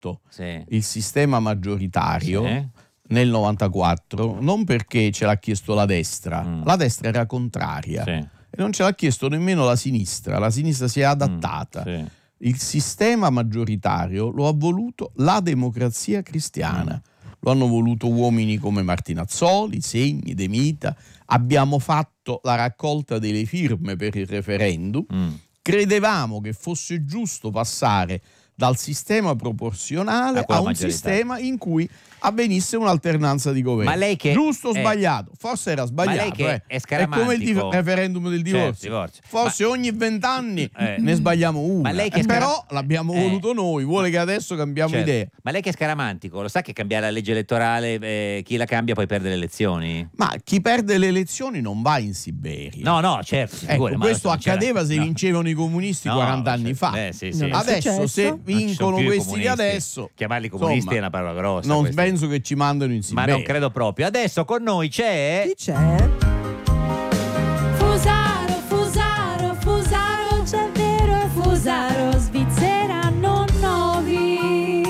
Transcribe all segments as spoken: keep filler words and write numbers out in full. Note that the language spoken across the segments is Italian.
fatto sì. il sistema maggioritario Sì. nel novantaquattro non perché ce l'ha chiesto la destra, Mm. la destra era contraria, Sì. e non ce l'ha chiesto nemmeno la sinistra, la sinistra si è adattata. Mm. Sì. Il sistema maggioritario lo ha voluto la Democrazia Cristiana, Mm. lo hanno voluto uomini come Martinazzoli, Segni, De Mita. Abbiamo fatto la raccolta delle firme per il referendum. Mm. Credevamo che fosse giusto passare dal sistema proporzionale A quello a un maggioritario. sistema in cui avvenisse un'alternanza di governo. Ma lei che giusto o è- sbagliato? Forse era sbagliato. Ma lei che eh. è È come il div- scaramantico. referendum del Certo, divorzio. divorzio. Forse Ma- ogni vent'anni Eh. ne sbagliamo una. Ma lei che Eh, è scara- però l'abbiamo Eh. voluto noi. Vuole che adesso cambiamo Certo. idea. Ma lei che è scaramantico, lo sa che cambiare la legge elettorale, eh, chi la cambia poi perde le elezioni? Ma chi perde le elezioni non va in Siberia. No, no, certo. si Ecco, figuri, ma questo adesso non c'era- accadeva se no. vincevano i comunisti No, quaranta anni certo. fa. Eh, sì, sì. Non è Adesso successo. se Non ci sono vincono più i questi di comunisti. adesso, Chiamarli comunisti insomma, è una parola grossa. non questa. penso che ci mandano in Ma Siberia. non credo proprio. Adesso con noi c'è... Chi c'è? Fusaro, Fusaro, Fusaro, c'è vero, Fusaro, Svizzera non novi.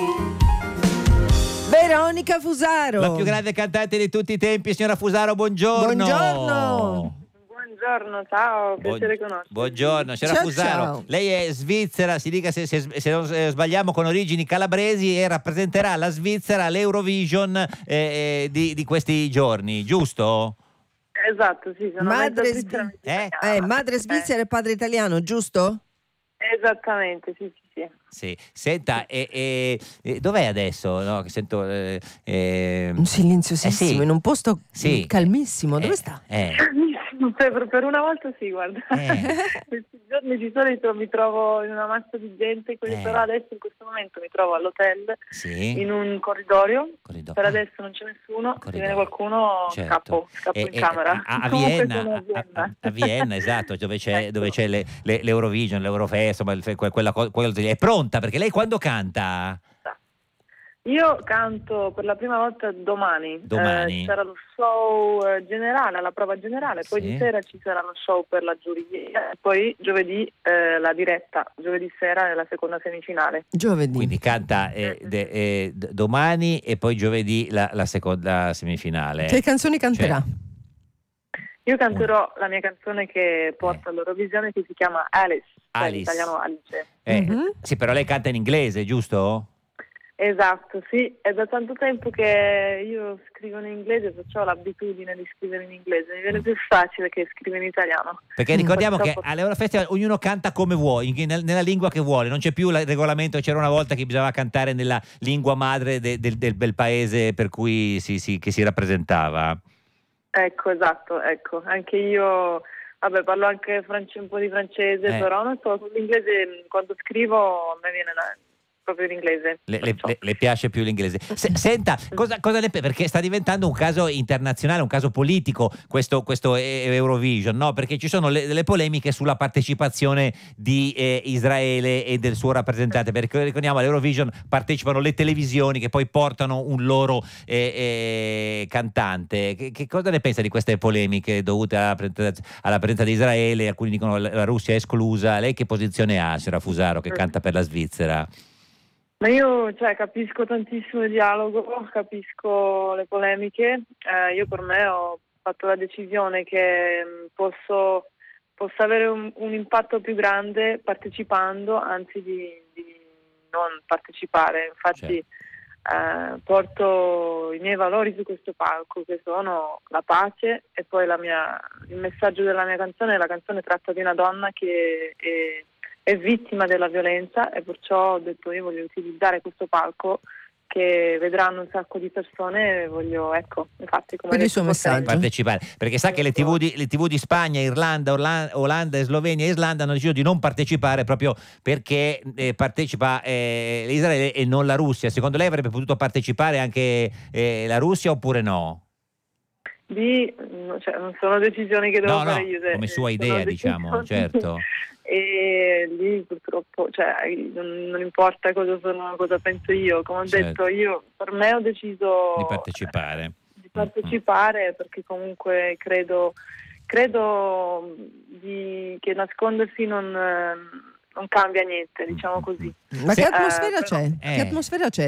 Veronica Fusaro. La più grande cantante di tutti i tempi, signora Fusaro, buongiorno. Buongiorno. Buongiorno, ciao, Buon- piacere conoscerti. Buongiorno, signora Ciao, Fusaro. ciao. Lei è svizzera, si dica se, se- se non eh, sbagliamo, con origini calabresi, e rappresenterà la Svizzera all'Eurovision eh, eh, di, di questi giorni, giusto? Esatto, sì, sono Madre mezza svi- svizzera, mezza Eh? italiana. Eh, madre svizzera e padre italiano, giusto? Eh, esattamente, sì, sì, sì. Sì. Senta, e, e- e dov'è adesso? No, che sento... eh, eh, Un silenziosissimo, eh sì. in un posto Sì. calmissimo. Dove eh, sta? Eh, Per, per una volta sì, guarda. Eh. Questi giorni di solito mi trovo in una massa di gente, quindi Eh. però adesso in questo momento mi trovo all'hotel sì. in un corridoio. Corridoio. Per Ah. adesso non c'è nessuno, se Corridoio. viene qualcuno Certo. scappo, scappo E- in e- camera. a, a Comunque Vienna, sono a a, Vienna. a- a Vienna, esatto, dove c'è, Ecco. dove c'è le- le- l'Eurovision, l'Eurofest, insomma, il- que- quella, co- quello lì. È pronta? Perché lei quando canta? Io canto per la prima volta domani. Domani. Eh, sarà lo show eh, generale, la prova generale, poi Sì. di sera ci sarà lo show per la giuria, e poi giovedì eh, la diretta, giovedì sera è la seconda semifinale. Giovedì. Quindi canta eh, de- eh, d- domani e poi giovedì la, la seconda semifinale. Che canzoni canterà? Cioè, Io canterò la mia canzone che porta all'Eurovisione, che si chiama Alice, cioè in Alice. italiano Alice. Eh, Mhm. Sì, però lei canta in inglese, giusto? Esatto, sì, è da tanto tempo che io scrivo in inglese, perciò ho l'abitudine di scrivere in inglese, mi viene più facile che scrivere in italiano. Perché ricordiamo che Purtroppo- all'Eurofestival ognuno canta come vuole, in- nel- nella lingua che vuole, non c'è più il regolamento. C'era una volta che bisognava cantare nella lingua madre de- del, del bel paese per cui si, si- che si rappresentava. Ecco, esatto, ecco, anche io, vabbè, parlo anche france- un po' di francese, Eh. però non so, con l'inglese quando scrivo a me viene la- proprio l'inglese. Le, le- perciò. le- le piace più l'inglese. Se- senta, cosa, cosa ne pe- perché sta diventando un caso internazionale, un caso politico questo, questo e- Eurovision, no? Perché ci sono le, delle polemiche sulla partecipazione di eh, Israele e del suo rappresentante, perché ricordiamo all'Eurovision partecipano le televisioni che poi portano un loro eh, eh, cantante. Che, che cosa ne pensa di queste polemiche dovute alla, presenza- alla presenza di Israele? Alcuni dicono la, la Russia è esclusa. Lei che posizione ha, signora Fusaro, che canta per la Svizzera? Ma io cioè, capisco tantissimo il dialogo, capisco le polemiche. Eh, io per me ho fatto la decisione che mh, posso, posso avere un, un impatto più grande partecipando, anzi di, di non partecipare. Infatti eh, porto i miei valori su questo palco, che sono la pace e poi la mia, il messaggio della mia canzone. La canzone tratta di una donna che è è vittima della violenza, e perciò ho detto io voglio utilizzare questo palco che vedranno un sacco di persone e voglio, ecco, infatti come Quindi il suo detto, messaggio. Partecipare, perché sa che le tivù di, le tivù di Spagna, Irlanda, Orla- Olanda, Slovenia e Islanda hanno deciso di non partecipare proprio perché eh, partecipa eh, Israele e non la Russia. Secondo lei avrebbe potuto partecipare anche eh, la Russia oppure no? Di, cioè, non sono decisioni che devo No, no, fare io, come eh, sua sono idea, diciamo, decisioni- certo. E lì purtroppo, cioè, non, non importa cosa sono, cosa penso io, come ho Certo. detto, io per me ho deciso Di partecipare. di partecipare perché comunque credo credo di, che nascondersi non, eh, non cambia niente, diciamo così. Ma che Eh, atmosfera però- c'è? Eh. Che atmosfera c'è?